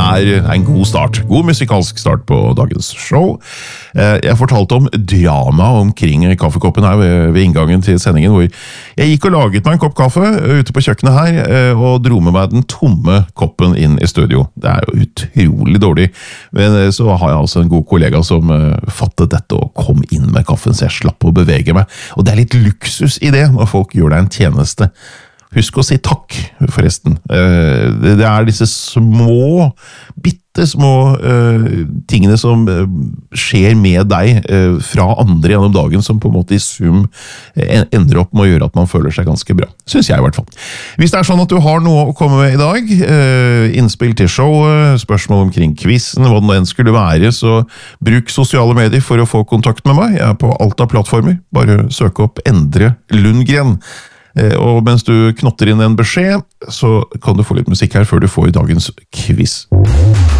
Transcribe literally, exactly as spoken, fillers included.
er en god start. God musikalsk start på dagens show. Jeg fortalte om drama omkring kaffekoppen her ved, ved inngangen til sendingen, hvor jeg gikk og laget meg en kopp kaffe ute på kjøkkenet her, og dro med meg den tomme koppen inn i studio. Det er jo utrolig dårlig, men så har jeg altså en god kollega som fattet dette og kom inn med kaffen, så jeg slapp å bevege meg. Og det er litt luksus i det når folk gjør deg en tjeneste. Husk å si takk, forresten. Det er disse små, bitte små tingene som skjer med deg fra andre gjennom dagen, som på en måte i sum ender opp med å gjøre at man føler seg ganske bra. Synes jeg i hvert fall. Hvis det er sånn at du har noe å komme med i dag, innspill til showet, spørsmål omkring quizen, hva det enn skulle være, så bruk sosiale medier for å få kontakt med meg. Jeg er på alt av plattformer. Bare søk opp Endre Lundgren. Og mens du knotter inn en beskjed, så kan du få litt musikk her før du får dagens quiz.